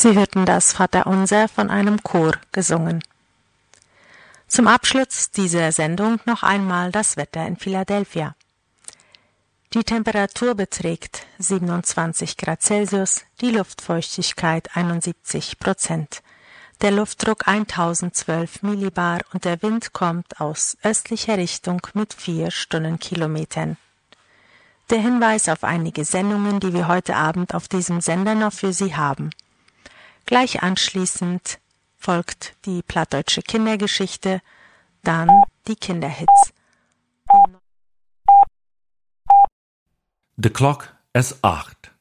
Sie hörten das Vaterunser von einem Chor gesungen. Zum Abschluss dieser Sendung noch einmal das Wetter in Philadelphia. Die Temperatur beträgt 27 Grad Celsius, die Luftfeuchtigkeit 71%, der Luftdruck 1012 Millibar und der Wind kommt aus östlicher Richtung mit 4 Stundenkilometern. Der Hinweis auf einige Sendungen, die wir heute Abend auf diesem Sender noch für Sie haben. Gleich anschließend folgt die plattdeutsche Kindergeschichte, dann die Kinderhits. De klok is 8.